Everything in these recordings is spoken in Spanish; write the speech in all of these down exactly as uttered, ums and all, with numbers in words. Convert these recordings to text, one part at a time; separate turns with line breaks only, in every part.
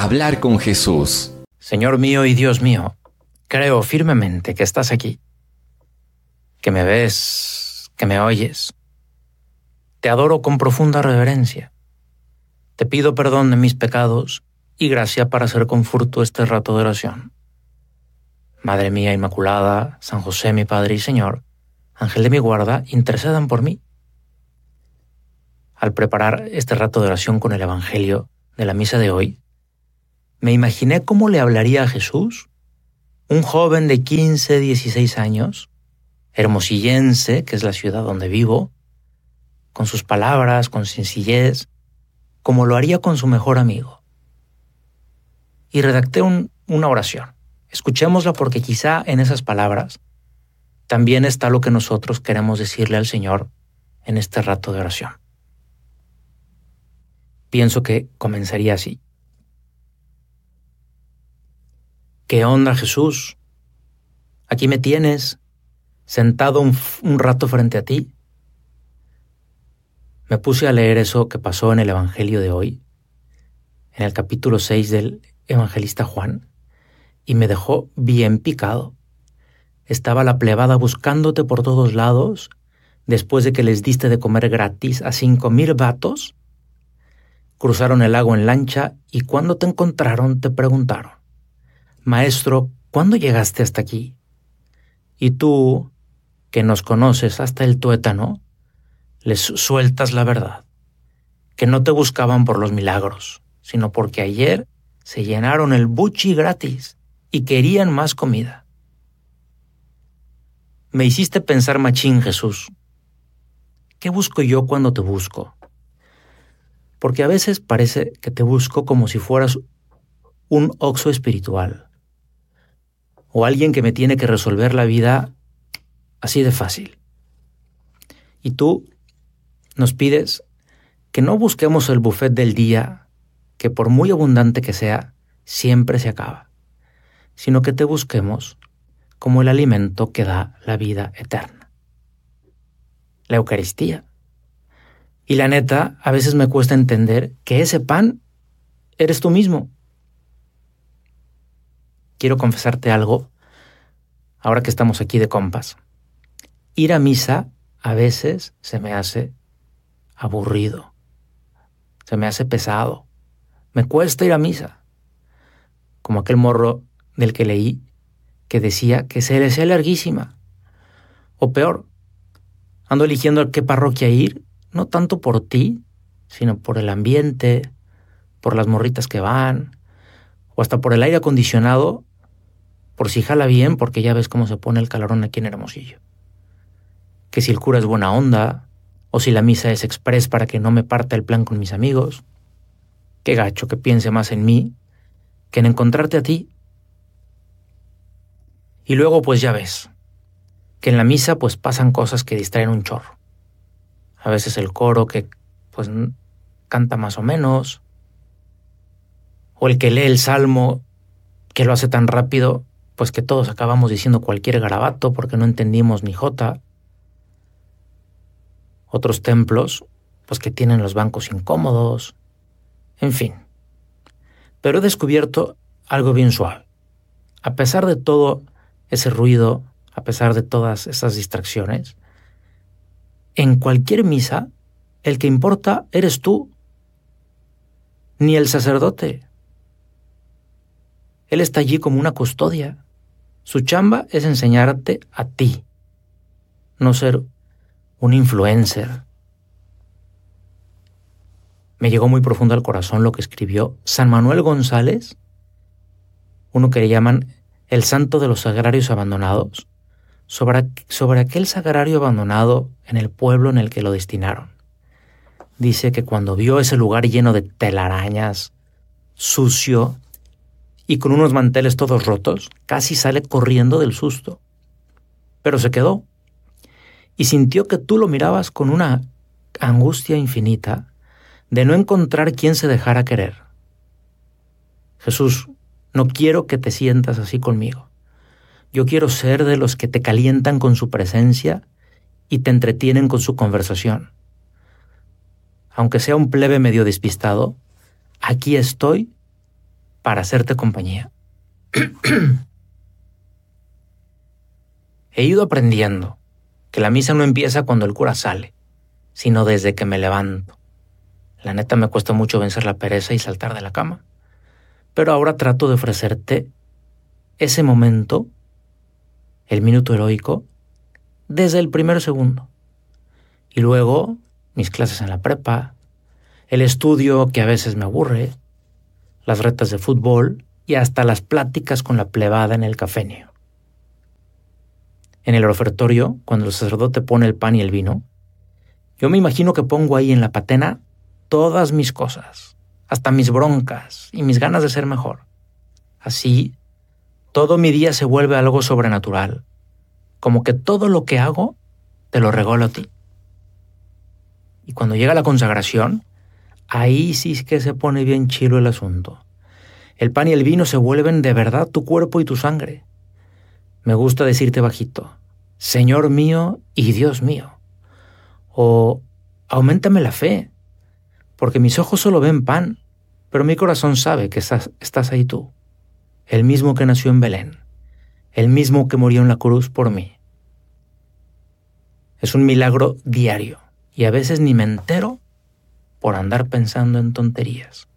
Hablar con Jesús.
Señor mío y Dios mío, creo firmemente que estás aquí, que me ves, que me oyes. Te adoro con profunda reverencia. Te pido perdón de mis pecados y gracia para hacer con fruto este rato de oración. Madre mía Inmaculada, San José mi Padre y Señor, Ángel de mi guarda, intercedan por mí. Al preparar este rato de oración con el Evangelio de la misa de hoy, me imaginé cómo le hablaría a Jesús, un joven de quince, dieciséis años, hermosillense, que es la ciudad donde vivo, con sus palabras, con sencillez, como lo haría con su mejor amigo. Y redacté un, una oración. Escuchémosla porque quizá en esas palabras también está lo que nosotros queremos decirle al Señor en este rato de oración. Pienso que comenzaría así. ¿Qué onda, Jesús? Aquí me tienes, sentado un, un rato frente a ti. Me puse a leer eso que pasó en el Evangelio de hoy, en el capítulo seis del evangelista Juan, y me dejó bien picado. Estaba la plebada buscándote por todos lados, después de que les diste de comer gratis a cinco mil vatos. Cruzaron el lago en lancha y cuando te encontraron te preguntaron: Maestro, ¿cuándo llegaste hasta aquí? Y tú, que nos conoces hasta el tuétano, les sueltas la verdad, que no te buscaban por los milagros, sino porque ayer se llenaron el buchi gratis y querían más comida. Me hiciste pensar machín, Jesús. ¿Qué busco yo cuando te busco? Porque a veces parece que te busco como si fueras un oxo espiritual, o alguien que me tiene que resolver la vida así de fácil. Y tú nos pides que no busquemos el buffet del día, que por muy abundante que sea, siempre se acaba, sino que te busquemos como el alimento que da la vida eterna, la Eucaristía. Y la neta, a veces me cuesta entender que ese pan eres tú mismo. Quiero confesarte algo, ahora que estamos aquí de compas. Ir a misa a veces se me hace aburrido, se me hace pesado, me cuesta ir a misa. Como aquel morro del que leí que decía que se le hacía larguísima. O peor, ando eligiendo a qué parroquia ir, no tanto por ti, sino por el ambiente, por las morritas que van, o hasta por el aire acondicionado, por si jala bien, porque ya ves cómo se pone el calorón aquí en Hermosillo. Que si el cura es buena onda, o si la misa es express para que no me parta el plan con mis amigos. Qué gacho que piense más en mí que en encontrarte a ti. Y luego pues ya ves, que en la misa pues pasan cosas que distraen un chorro. A veces el coro que pues canta más o menos, o el que lee el salmo que lo hace tan rápido pues que todos acabamos diciendo cualquier garabato porque no entendimos ni jota. Otros templos pues que tienen los bancos incómodos, en fin. Pero he descubierto algo bien suave. A pesar de todo ese ruido, a pesar de todas esas distracciones, en cualquier misa, el que importa eres tú, ni el sacerdote. Él está allí como una custodia. Su chamba es enseñarte a ti, no ser un influencer. Me llegó muy profundo al corazón lo que escribió San Manuel González, uno que le llaman el santo de los sagrarios abandonados, sobre, sobre aquel sagrario abandonado en el pueblo en el que lo destinaron. Dice que cuando vio ese lugar lleno de telarañas, sucio y con unos manteles todos rotos, casi sale corriendo del susto. Pero se quedó y sintió que tú lo mirabas con una angustia infinita de no encontrar quien se dejara querer. Jesús, no quiero que te sientas así conmigo. Yo quiero ser de los que te calientan con su presencia y te entretienen con su conversación. Aunque sea un plebe medio despistado, aquí estoy para hacerte compañía. He ido aprendiendo que la misa no empieza cuando el cura sale, sino desde que me levanto. La neta me cuesta mucho vencer la pereza y saltar de la cama, pero ahora trato de ofrecerte ese momento, el minuto heroico, desde el primer segundo. Y luego mis clases en la prepa, el estudio que a veces me aburre, las retas de fútbol y hasta las pláticas con la plebada en el cafenio. En el ofertorio, cuando el sacerdote pone el pan y el vino, yo me imagino que pongo ahí en la patena todas mis cosas, hasta mis broncas y mis ganas de ser mejor. Así, todo mi día se vuelve algo sobrenatural, como que todo lo que hago te lo regalo a ti. Y cuando llega la consagración, ahí sí es que se pone bien chilo el asunto. El pan y el vino se vuelven de verdad tu cuerpo y tu sangre. Me gusta decirte bajito, Señor mío y Dios mío. O, auméntame la fe, porque mis ojos solo ven pan, pero mi corazón sabe que estás, estás ahí tú, el mismo que nació en Belén, el mismo que murió en la cruz por mí. Es un milagro diario, y a veces ni me entero por andar pensando en tonterías.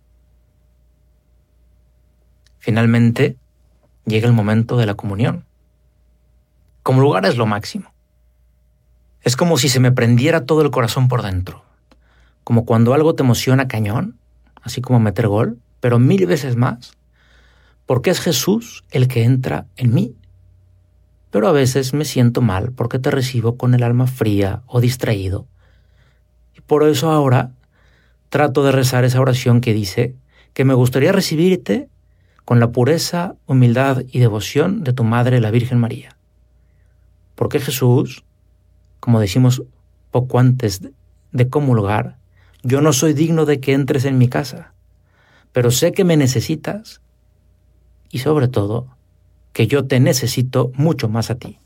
Finalmente, llega el momento de la comunión. Como lugar es lo máximo. Es como si se me prendiera todo el corazón por dentro. Como cuando algo te emociona cañón, así como meter gol, pero mil veces más, porque es Jesús el que entra en mí. Pero a veces me siento mal porque te recibo con el alma fría o distraído. Y por eso ahora trato de rezar esa oración que dice que me gustaría recibirte con la pureza, humildad y devoción de tu Madre, la Virgen María. Porque Jesús, como decimos poco antes de comulgar, yo no soy digno de que entres en mi casa, pero sé que me necesitas y sobre todo que yo te necesito mucho más a ti.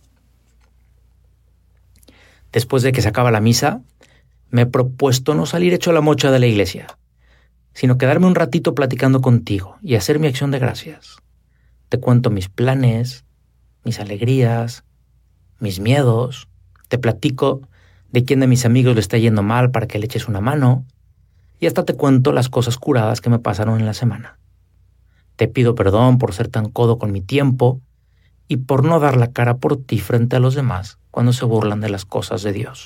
Después de que se acaba la misa, me he propuesto no salir hecho la mocha de la iglesia, sino quedarme un ratito platicando contigo y hacer mi acción de gracias. Te cuento mis planes, mis alegrías, mis miedos, te platico de quién de mis amigos le está yendo mal para que le eches una mano, y hasta te cuento las cosas curadas que me pasaron en la semana. Te pido perdón por ser tan codo con mi tiempo y por no dar la cara por ti frente a los demás cuando se burlan de las cosas de Dios.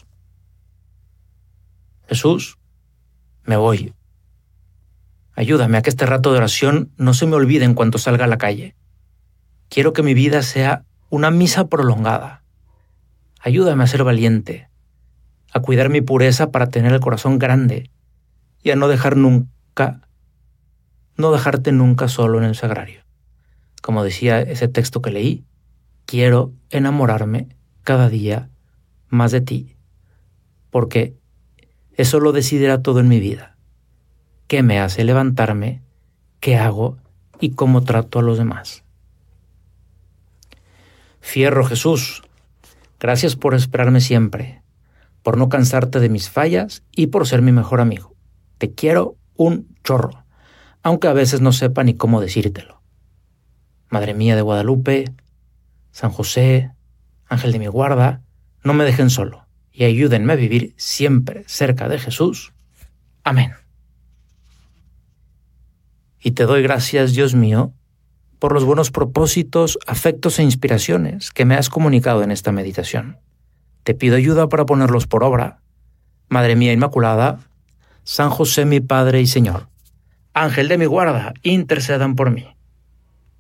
Jesús, me voy. Ayúdame a que este rato de oración no se me olvide en cuanto salga a la calle. Quiero que mi vida sea una misa prolongada. Ayúdame a ser valiente, a cuidar mi pureza para tener el corazón grande y a no dejar nunca, no dejarte nunca solo en el sagrario. Como decía ese texto que leí, quiero enamorarme cada día más de ti, porque eso lo decidirá todo en mi vida. ¿Qué me hace levantarme? ¿Qué hago? ¿Y cómo trato a los demás? Fierro Jesús, gracias por esperarme siempre, por no cansarte de mis fallas y por ser mi mejor amigo. Te quiero un chorro, aunque a veces no sepa ni cómo decírtelo. Madre mía de Guadalupe, San José, Ángel de mi guarda, no me dejen solo y ayúdenme a vivir siempre cerca de Jesús. Amén. Y te doy gracias, Dios mío, por los buenos propósitos, afectos e inspiraciones que me has comunicado en esta meditación. Te pido ayuda para ponerlos por obra. Madre mía Inmaculada, San José mi Padre y Señor, Ángel de mi guarda, intercedan por mí.